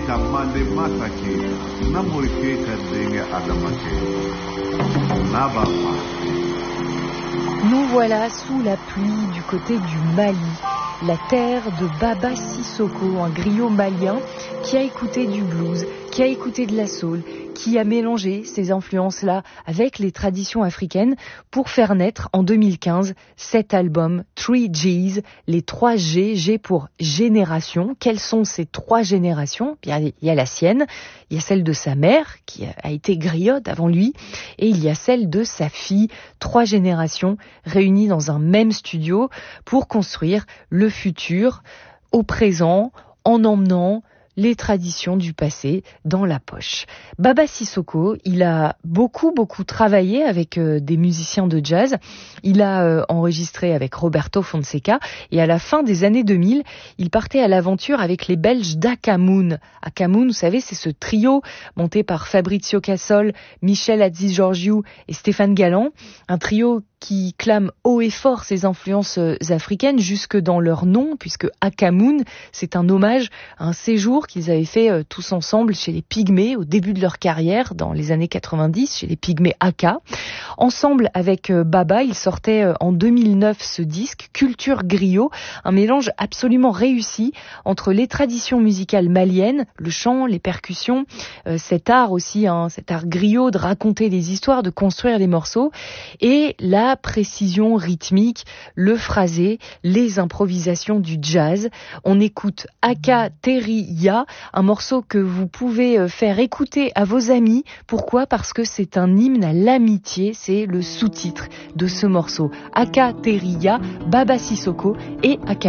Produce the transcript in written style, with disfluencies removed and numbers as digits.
Keita Mandemata Keita Namoy Keita Denge Adama Keita Nabapa. Nous voilà sous la pluie du côté du Mali, la terre de Baba Sissoko, un griot malien qui a écouté du blues, qui a écouté de la soul, qui a mélangé ces influences-là avec les traditions africaines pour faire naître en 2015 cet album 3Gs, les 3 G, G pour génération. Quelles sont ces 3 générations ? Il y a la sienne, il y a celle de sa mère qui a été griotte avant lui et il y a celle de sa fille. 3 générations réunies dans un même studio pour construire le futur au présent en emmenant les traditions du passé dans la poche. Baba Sissoko, il a beaucoup travaillé avec des musiciens de jazz. Il a enregistré avec Roberto Fonseca et à la fin des années 2000, il partait à l'aventure avec les Belges d'Akamoun. Akamoun, vous savez, c'est ce trio monté par Fabrizio Cassol, Michel Hadjigeorgiou et Stéphane Galland. Un trio qui clament haut et fort ses influences africaines jusque dans leur nom, puisque Akamoun, c'est un hommage à un séjour qu'ils avaient fait tous ensemble chez les Pygmées au début de leur carrière, dans les années 90, chez les Pygmées Aka. Ensemble avec Baba, ils sortaient en 2009 ce disque, Culture Griot, un mélange absolument réussi entre les traditions musicales maliennes, le chant, les percussions, cet art aussi, cet art griot de raconter des histoires, de construire des morceaux, et la précision rythmique, le phrasé, les improvisations du jazz. On écoute Aka Teri Ya, un morceau que vous pouvez faire écouter à vos amis. Pourquoi ? Parce que c'est un hymne à l'amitié, c'est le sous-titre de ce morceau. Aka Teri Ya, Baba Sissoko et Aka.